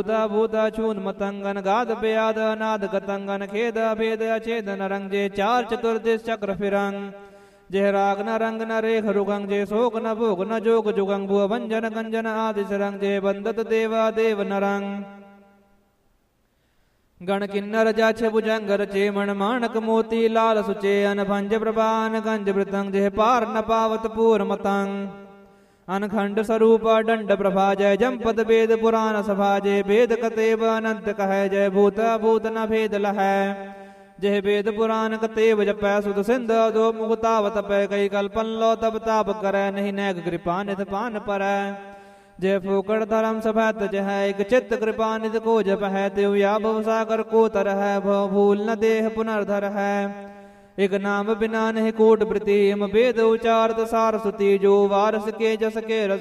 भूता छून मतंगन गाद ब्याद अनाद कतंगन खेद अभेद अछेद नरंग चार चतुर्दिश चक्र फिरंग जय राग न रंग न रेख रुगंग जय शोक न भोग न जोग जुगंग भुव भंजन गंजन आदि सरंग जय बंदत देवा देव नरंग गण किन्नर जाछ भुजंगर चे मण माणक मोती लाल सुचे अनभंज प्रभान गंज वृतंग जय पार न पावत पूर मतंग अनखंड स्वरूप दंड प्रभा जय जमपद वेद पुराण सभा जय वेद कतेव अनंत कह जय भूत भूत न भेद लह जय वेद पुराण कतेव जपै सुध सिंध दो मुगतावत पै कई कल्पन लो तब ताप करे नहीं नैक कृपा निध पान पर जय फूकड़ धर्म सभैत जह एक चित्त कृपा निध को जप है तिव या भव सागर को तर है भव भूल न देह पुनर्धर है एक नाम बिना नहीं कोट प्रति वेद उचारत सार सुति जो वारस के जस के रस